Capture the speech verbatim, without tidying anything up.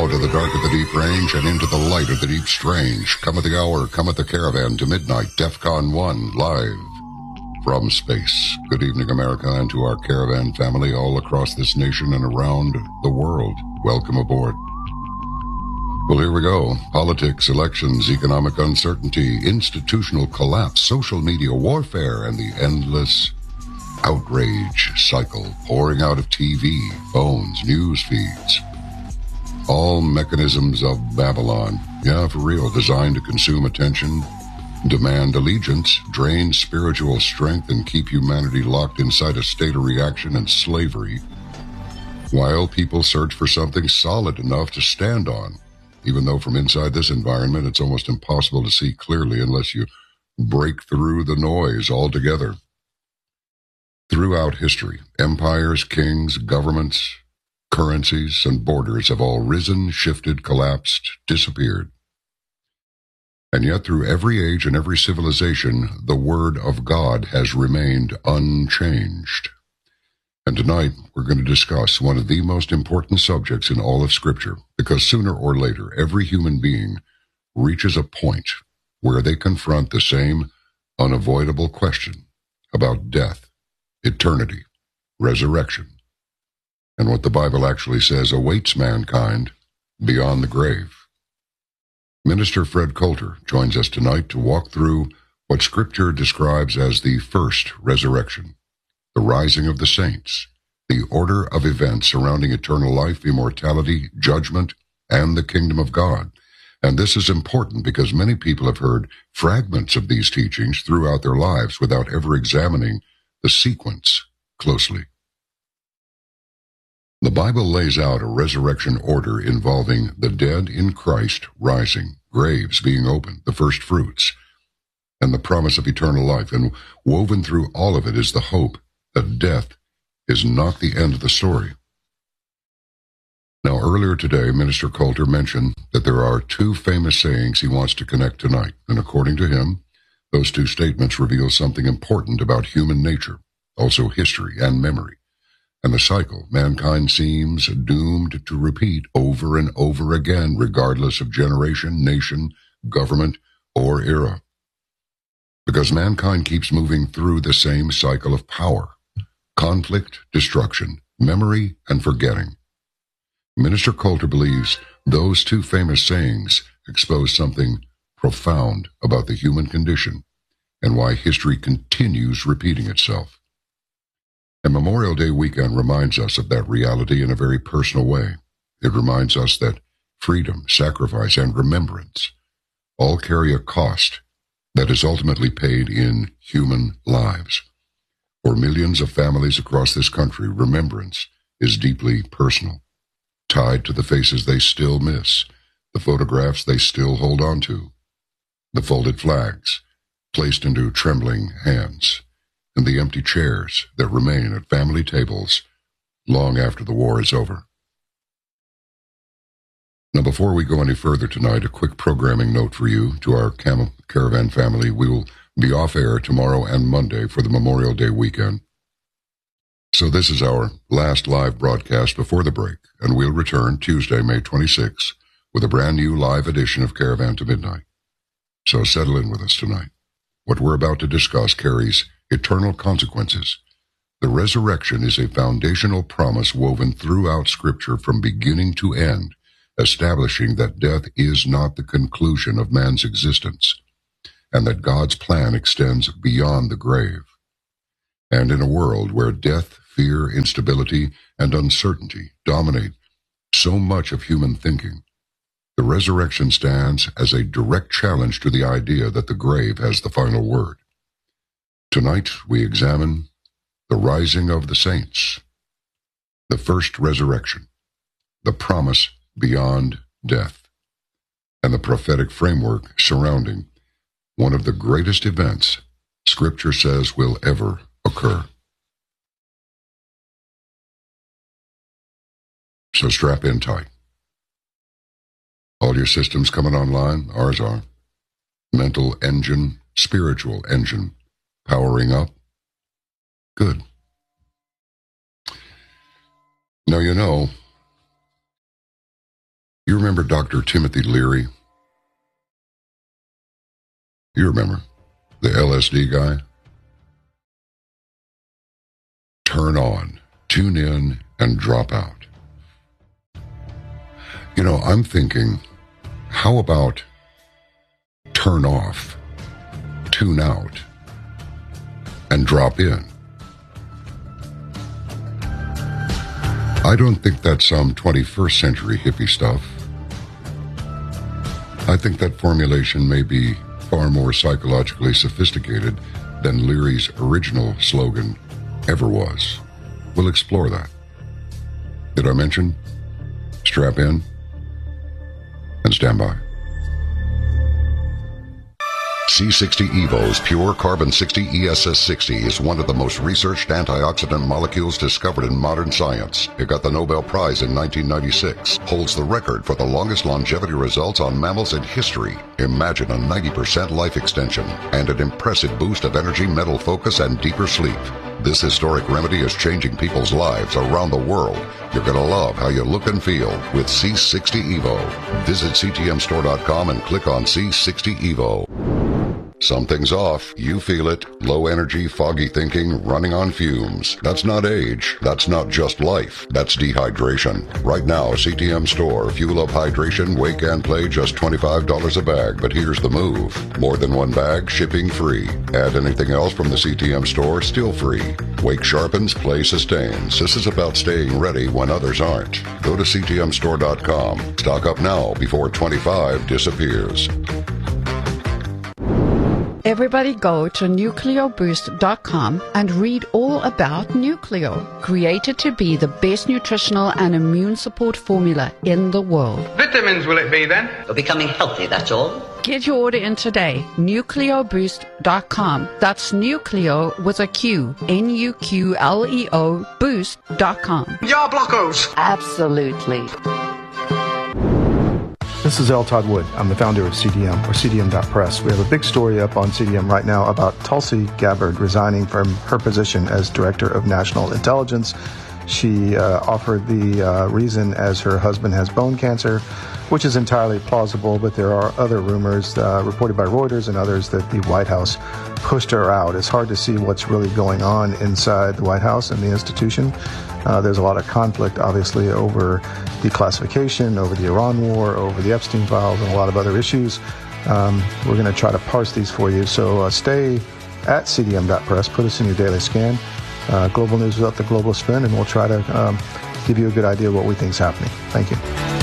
Out of the dark of the deep range and into the light of the deep strange. Come at the hour, come at the caravan to midnight, DEFCON one, live from space. Good evening, America, and to our caravan family all across this nation and around the world. Welcome aboard. Well, here we go. Politics, elections, economic uncertainty, institutional collapse, social media warfare, and the endless outrage cycle pouring out of T V, phones, news feeds. All mechanisms of Babylon. Yeah, for real. Designed to consume attention, demand allegiance, drain spiritual strength, and keep humanity locked inside a state of reaction and slavery, while people search for something solid enough to stand on, even though from inside this environment it's almost impossible to see clearly unless you break through the noise altogether. Throughout history, empires, kings, governments, currencies, and borders have all risen, shifted, collapsed, disappeared. And yet through every age and every civilization, the Word of God has remained unchanged. And tonight, we're going to discuss one of the most important subjects in all of Scripture, because sooner or later, every human being reaches a point where they confront the same unavoidable question about death, eternity, resurrection, and what the Bible actually says awaits mankind beyond the grave. Minister Fred Coulter joins us tonight to walk through what Scripture describes as the first resurrection, the rising of the saints, the order of events surrounding eternal life, immortality, judgment, and the kingdom of God. And this is important because many people have heard fragments of these teachings throughout their lives without ever examining the sequence closely. The Bible lays out a resurrection order involving the dead in Christ rising, graves being opened, the first fruits, and the promise of eternal life. And woven through all of it is the hope that death is not the end of the story. Now, earlier today, Minister Coulter mentioned that there are two famous sayings he wants to connect tonight. And according to him, those two statements reveal something important about human nature, also history and memory, and the cycle mankind seems doomed to repeat over and over again, regardless of generation, nation, government, or era. Because mankind keeps moving through the same cycle of power, conflict, destruction, memory, and forgetting. Minister Coulter believes those two famous sayings expose something profound about the human condition and why history continues repeating itself. And Memorial Day weekend reminds us of that reality in a very personal way. It reminds us that freedom, sacrifice, and remembrance all carry a cost that is ultimately paid in human lives. For millions of families across this country, remembrance is deeply personal, tied to the faces they still miss, the photographs they still hold on to, the folded flags placed into trembling hands, and the empty chairs that remain at family tables long after the war is over. Now, before we go any further tonight, a quick programming note for you, to our Cam- Caravan family. We will be off air tomorrow and Monday for the Memorial Day weekend. So this is our last live broadcast before the break, and we'll return Tuesday, May twenty-sixth, with a brand new live edition of Caravan to Midnight. So settle in with us tonight. What we're about to discuss carries eternal consequences. The resurrection is a foundational promise woven throughout Scripture from beginning to end, establishing that death is not the conclusion of man's existence, and that God's plan extends beyond the grave. And in a world where death, fear, instability, and uncertainty dominate so much of human thinking, the resurrection stands as a direct challenge to the idea that the grave has the final word. Tonight we examine the rising of the saints, the first resurrection, the promise beyond death, and the prophetic framework surrounding one of the greatest events Scripture says will ever occur. So strap in tight. All your systems coming online, ours are. Mental engine, spiritual engine, powering up. Good. Now, you know, You remember Doctor Timothy Leary? You remember, the L S D guy? Turn on, tune in, and drop out. You know, I'm thinking, how about turn off, tune out, and drop in? I don't think that's some twenty-first century hippie stuff. I think that formulation may be far more psychologically sophisticated than Leary's original slogan ever was. We'll explore that. Did I mention? Strap in and stand by. C sixty Evo's pure carbon sixty E S S sixty is one of the most researched antioxidant molecules discovered in modern science. It got the Nobel Prize in nineteen ninety-six, holds the record for the longest longevity results on mammals in history. Imagine a ninety percent life extension and an impressive boost of energy, mental focus, and deeper sleep. This historic remedy is changing people's lives around the world. You're going to love how you look and feel with C sixty Evo. Visit C T M store dot com and click on C sixty Evo. Something's off. You feel it. Low energy, foggy thinking, running on fumes. That's not age. That's not just life. That's dehydration. Right now, C T M Store. Fuel up hydration, wake and play, just twenty-five dollars a bag. But here's the move. More than one bag, shipping free. Add anything else from the C T M Store, still free. Wake sharpens, play sustains. This is about staying ready when others aren't. Go to C T M store dot com. Stock up now before twenty-five disappears. Everybody go to nucleo boost dot com and read all about Nucleo, created to be the best nutritional and immune support formula in the world. Vitamins will it be then? You're becoming healthy, that's all. Get your order in today, nucleo boost dot com. That's Nucleo with a Q, N U Q L E O, boost dot com. Ya blockos! Absolutely. This is L. Todd Wood. I'm the founder of C D M, or C D M dot press. We have a big story up on C D M right now about Tulsi Gabbard resigning from her position as Director of National Intelligence. She uh, offered the uh, reason as her husband has bone cancer, which is entirely plausible, but there are other rumors uh, reported by Reuters and others that the White House pushed her out. It's hard to see what's really going on inside the White House and the institution. Uh, there's a lot of conflict, obviously, over declassification, over the Iran war, over the Epstein files, and a lot of other issues. Um, we're going to try to parse these for you. So uh, stay at C D M dot press. Put us in your daily scan. Uh, global news without the global spin, and we'll try to um, give you a good idea of what we think is happening. Thank you.